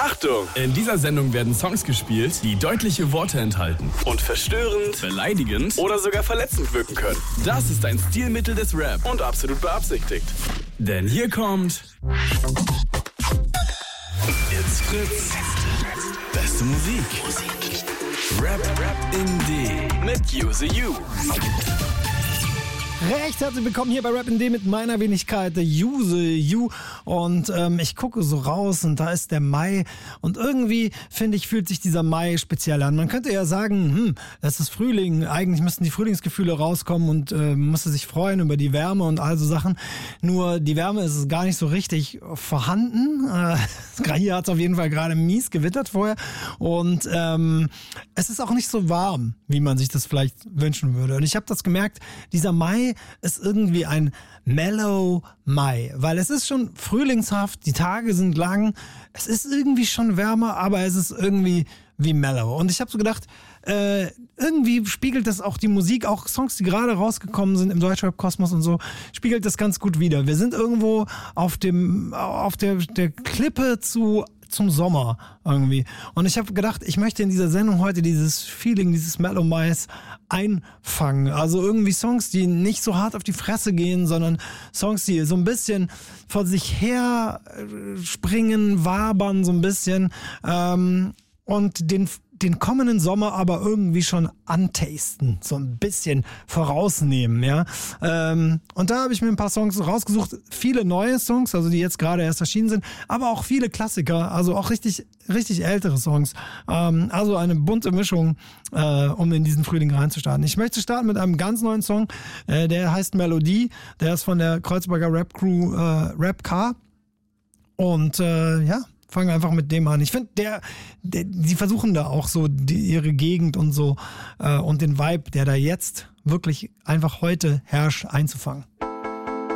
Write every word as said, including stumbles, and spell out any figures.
Achtung! In dieser Sendung werden Songs gespielt, die deutliche Worte enthalten und verstörend, beleidigend oder sogar verletzend wirken können. Das ist ein Stilmittel des Rap und absolut beabsichtigt. Denn hier kommt It's Fritz. Beste Musik. Rap, Rap in D mit Use You. Recht herzlich willkommen hier bei Rap in D mit meiner Wenigkeit, Use You. Und ähm, ich gucke so raus und da ist der Mai. Und irgendwie, finde ich, fühlt sich dieser Mai speziell an. Man könnte ja sagen, hm, es ist Frühling. Eigentlich müssten die Frühlingsgefühle rauskommen und äh, man müsste sich freuen über die Wärme und all so Sachen. Nur die Wärme ist gar nicht so richtig vorhanden. Äh, hier hat es auf jeden Fall gerade mies gewittert vorher. Und ähm, es ist auch nicht so warm, wie man sich das vielleicht wünschen würde. Und ich habe das gemerkt, dieser Mai ist irgendwie ein Mellow Mai, weil es ist schon frühlingshaft, die Tage sind lang, es ist irgendwie schon wärmer, aber es ist irgendwie wie mellow. Und ich habe so gedacht, äh, irgendwie spiegelt das auch die Musik, auch Songs, die gerade rausgekommen sind im Deutschrap-Kosmos und so, spiegelt das ganz gut wider. Wir sind irgendwo auf dem, auf der, der Klippe zu zum Sommer irgendwie. Und ich habe gedacht, ich möchte in dieser Sendung heute dieses Feeling, dieses Mellow Mais einfangen. Also irgendwie Songs, die nicht so hart auf die Fresse gehen, sondern Songs, die so ein bisschen vor sich her springen, wabern so ein bisschen ähm, und den den kommenden Sommer aber irgendwie schon antasten, so ein bisschen vorausnehmen, ja. Ähm, und da habe ich mir ein paar Songs rausgesucht, viele neue Songs, also die jetzt gerade erst erschienen sind, aber auch viele Klassiker, also auch richtig, richtig ältere Songs. Ähm, also eine bunte Mischung, äh, um in diesen Frühling reinzustarten. Ich möchte starten mit einem ganz neuen Song, äh, der heißt Melodie, der ist von der Kreuzberger Rap Crew äh, Rap Car und äh, ja, fangen einfach mit dem an. Ich finde, der, der, die versuchen da auch so die, ihre Gegend und so äh, und den Vibe, der da jetzt wirklich einfach heute herrscht, einzufangen.